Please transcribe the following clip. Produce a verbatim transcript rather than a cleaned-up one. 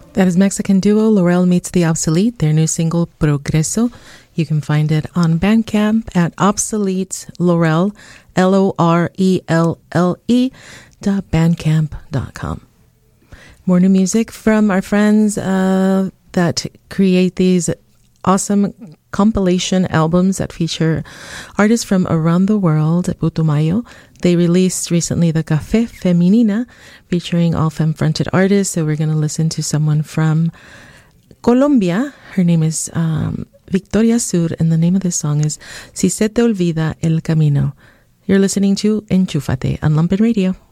That is Mexican duo Laurel Meets the Obsolete, their new single Progreso. You can find it on Bandcamp at Obsolete Laurel, L O R E L L E, dot bandcamp dot com. More new music from our friends uh, that create these awesome compilation albums that feature artists from around the world at Putumayo. They released recently the Café Feminina, featuring all femme-fronted artists. So we're going to listen to someone from Colombia. Her name is um, Victoria Sur, and the name of this song is Si se te olvida el camino. You're listening to Enchúfate on Lumpen Radio.